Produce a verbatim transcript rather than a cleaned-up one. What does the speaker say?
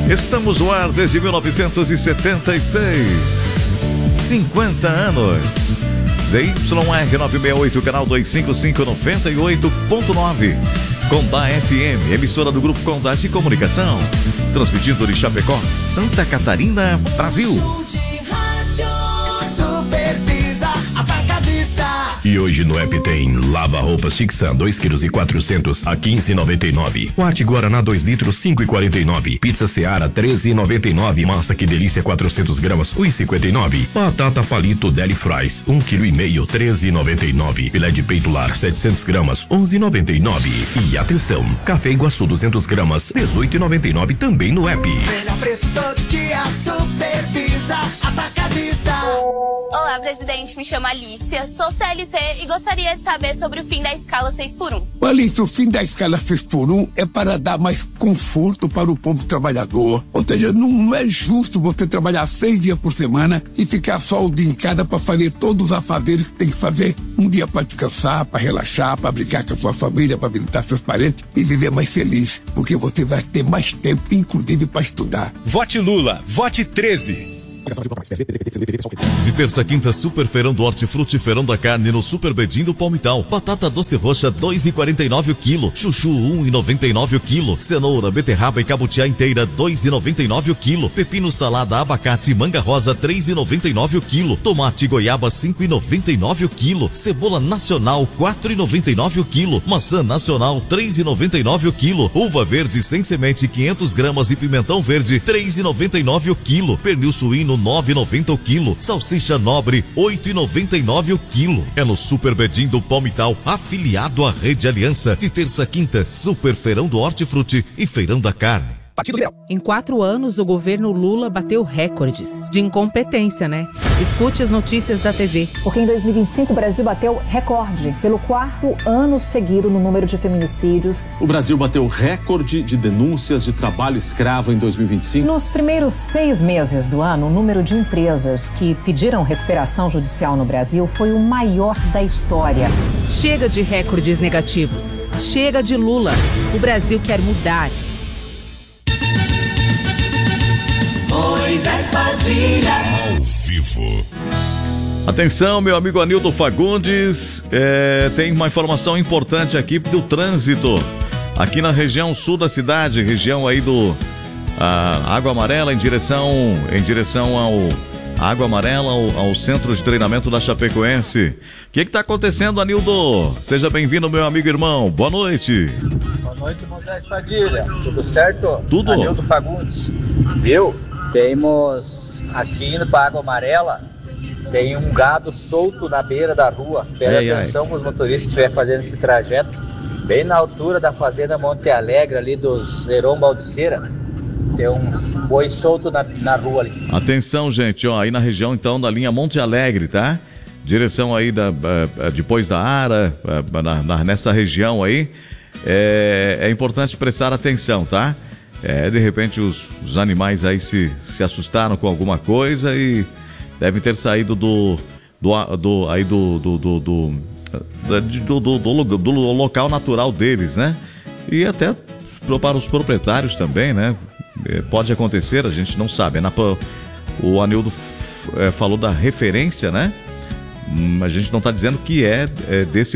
Estamos no ar desde mil novecentos e setenta e seis. cinquenta anos. Z Y R novecentos e sessenta e oito, canal duzentos e cinquenta e cinco, noventa e oito ponto nove. Condá F M, emissora do Grupo Condá de Comunicação. Transmitindo de Chapecó, Santa Catarina, Brasil. Supervisa Atacadista. E hoje no app tem lava roupas Fixa dois quilos e quatrocentos a quinze e noventa e nove. Mate Guaraná dois litros cinco e quarenta e nove. Pizza Seara treze e noventa e nove. Massa Que Delícia quatrocentos gramas um e cinquenta e nove. Batata Palito Deli Fries um quilo e meio treze e noventa e nove. Filé de peito lar setecentos gramas onze e noventa e nove. E atenção, Café Iguaçu duzentos gramas dezoito e noventa e nove também no app. Melhor preço todo dia, Supervisa Atacadista. Olá, presidente, me chamo Alicia, sou C L T e gostaria de saber sobre o fim da escala seis por um. Alicia, o fim da escala seis por um é para dar mais conforto para o povo trabalhador. Ou seja, não, não é justo você trabalhar seis dias por semana e ficar só o dia em cada para fazer todos os afazeres que tem que fazer. Um dia para descansar, para relaxar, para brincar com a sua família, para visitar seus parentes e viver mais feliz, porque você vai ter mais tempo, inclusive para estudar. Vote Lula, vote treze. De terça a quinta, Super Feirão do Hortifruti, Feirão da Carne no Super Bedim do Palmital. Batata doce roxa dois e quarenta e nove o quilo, chuchu um e noventa e nove o quilo, cenoura, beterraba e cabutiá inteira dois e noventa e nove o quilo, pepino salada, abacate, manga rosa três e noventa e nove o quilo, tomate goiaba cinco e noventa e nove o quilo, cebola nacional quatro e noventa e nove o quilo, maçã nacional três e noventa e nove o quilo, uva verde sem semente quinhentas gramas e pimentão verde três e noventa e nove o quilo, pernil suíno nove e noventa o quilo, salsicha nobre oito e noventa e nove o quilo. É no Super Bedim do Palmital, afiliado à Rede Aliança. De terça a quinta, Super Feirão do Hortifruti e Feirão da Carne. Em quatro anos, o governo Lula bateu recordes de incompetência, né? Escute as notícias da T V. Porque em dois mil e vinte e cinco o Brasil bateu recorde pelo quarto ano seguido no número de feminicídios. O Brasil bateu recorde de denúncias de trabalho escravo em dois mil e vinte e cinco. Nos primeiros seis meses do ano, o número de empresas que pediram recuperação judicial no Brasil foi o maior da história. Chega de recordes negativos. Chega de Lula. O Brasil quer mudar. Moisés Padilha. Ao vivo. Atenção, meu amigo Anildo Fagundes, é, tem uma informação importante aqui do trânsito. Aqui na região sul da cidade, região aí do a, Água Amarela, em direção, em direção ao Água Amarela, ao, ao centro de treinamento da Chapecoense. O que está acontecendo, Anildo? Seja bem-vindo, meu amigo irmão. Boa noite. Boa noite, Moisés Padilha. Tudo certo? Tudo. Anildo Fagundes. Viu? Temos aqui indo para Água Amarela, tem um gado solto na beira da rua. Pede ai, atenção ai. para os motoristas que estiverem fazendo esse trajeto. Bem na altura da fazenda Monte Alegre, ali dos Heron Baldiceira. Tem um boi solto na, na rua ali. Atenção, gente, ó, aí na região então da linha Monte Alegre, tá? Direção aí da, uh, depois da Ara, uh, na, na, nessa região aí. É, é importante prestar atenção, tá? É, de repente os, os animais aí se, se assustaram com alguma coisa e devem ter saído do, do, do, aí do, do, do, do, do, do, do, do local natural deles, né? E até para os proprietários também, né? É, pode acontecer, a gente não sabe. Na, o Anildo é, falou da referência, né? A gente não está dizendo que é, é desse